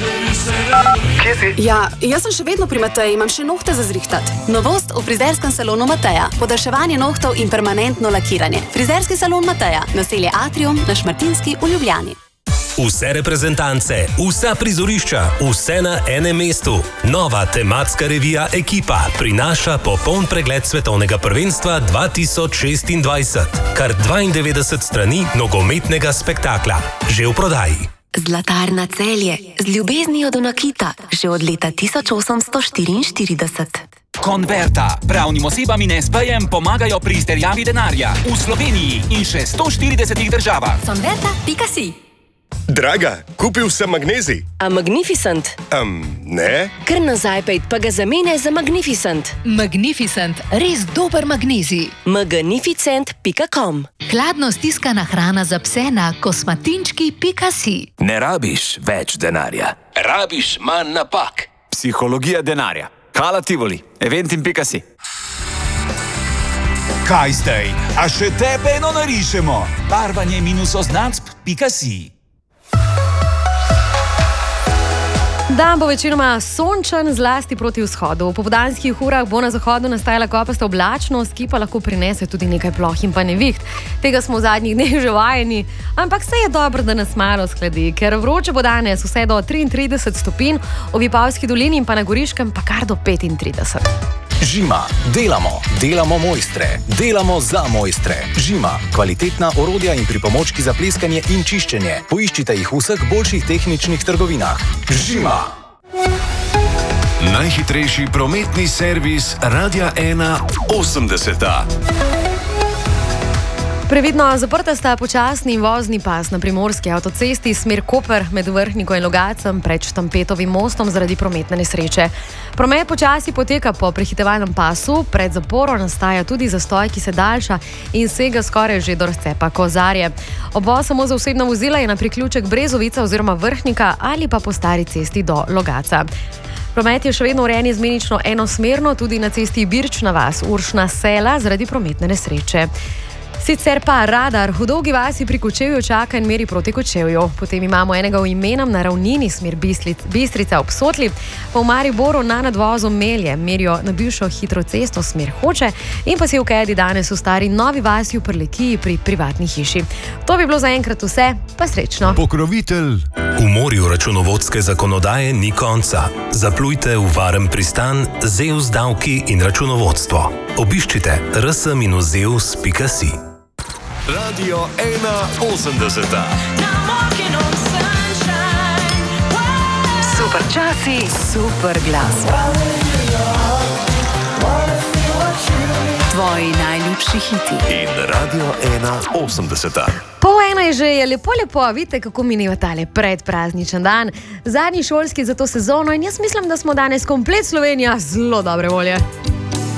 Kje si? Ja, jaz sem še vedno pri Mateji, imam še nohte za zrihtat. Novost v frizerskem salonu Mateja. Podaljševanje nohtov in permanentno lakiranje. Frizerski salon Mateja, naselje Atrium na Šmartinski v Ljubljani. Vse reprezentance, vsa prizorišča, vse na enem mestu. Nova tematska revija Ekipa prinaša popoln pregled svetovnega prvenstva 2026. Kar 92 strani nogometnega spektakla. Že v prodaji. Zlatarna Celje, z ljubeznijo do nakita, že od leta 1844. Konverta. Pravnim osebam in SB-jem pomagajo pri izterjavi denarja. V Sloveniji in še 140 državah. Konverta.si. Draga, kupil sem magnezij. A Magnificent? Ne. Kar nazaj pejt, pa ga zamene za Magnificent. Magnificent, res dober magnezij. Magnificent.com. Hladno stiskana hrana za pse na kosmatinčki.si. Ne rabiš več denarja. Rabiš manj napak. Psihologija denarja. Hala Tivoli, eventim.si. Kaj zdaj? A še tebe eno narišemo? Barvanje -oznacb.si. Dan bo večinoma sončen, zlasti proti vzhodu. V popoldanskih urah bo na zahodu nastajala kopasta oblačnost, ki pa lahko prinese tudi nekaj ploh in pa neviht. Tega smo v zadnjih dneh že vajeni, ampak se je dobro, da nas malo skladi, ker vroče bo danes vse do 33 stopinj, v Vipavski dolini in pa na Goriškem pa kar do 35. Žima. Delamo mojstre. Delamo za mojstre. Žima. Kvalitetna orodja in pripomočki za pleskanje in čiščenje. Poiščite jih v vseh boljših tehničnih trgovinah. Žima. Najhitrejši prometni servis Radia 1 80. Previdno, zaprta sta počasni vozni pas na primorski avtocesti smer Koper med Vrhniko in Logacem pred Štampetovim mostom zaradi prometne nesreče. Promet počasi poteka po prehitevalnem pasu, pred zaporo nastaja tudi zastoj, ki se daljša in sega skoraj že do razcepa Kozarje. Obvoz samo za osebna vozila je na priključek Brezovica oziroma Vrhnika ali pa po stari cesti do Logaca. Promet je še vedno urejen izmenično enosmerno, tudi na cesti Birčna vas, Uršna sela zaradi prometne nesreče. Sicer pa radar v Dolgi vasi pri Kočevju čaka in meri proti Kočevju. Potem imamo enega v Imenem na ravnini smer Bistrica ob Sotli, pa v Mariboru na nadvozu Melje merijo na bivšo hitro cesto smer Hoče in pa si v Kedi danes v stari Novi vasi v Prlekiji pri privatni hiši. To bi bilo zaenkrat vse, pa srečno. Pokrovitelj. V morju računovodske zakonodaje ni konca. Zaplujte v varen pristan Zeus davki in računovodstvo. Obiščite rs-zeus.si. Radio 1 80. Super časi, super glasba. Tvoji najljubši hiti. In Radio 1 80. Pol ena je že, je lepo, vidite, kako mineva tale predprazničen dan. Zadnji šolski za to sezono in jaz mislim, da smo danes komplet Slovenija zelo dobre volje.